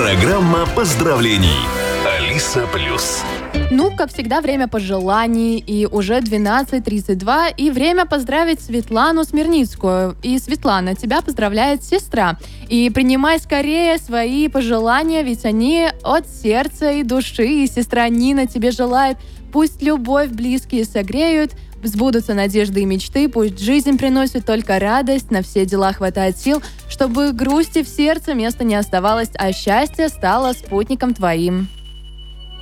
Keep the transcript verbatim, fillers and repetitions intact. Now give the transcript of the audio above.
Программа поздравлений. Алиса Плюс. Ну, как всегда, время пожеланий, и уже двенадцать тридцать два, и время поздравить Светлану Смирницкую. И, Светлана, тебя поздравляет сестра. И принимай скорее свои пожелания, ведь они от сердца и души, и сестра Нина тебе желает. Пусть любовь близкие согреют, сбудутся надежды и мечты, пусть жизнь приносит только радость, на все дела хватает сил, чтобы грусти в сердце места не оставалось, а счастье стало спутником твоим.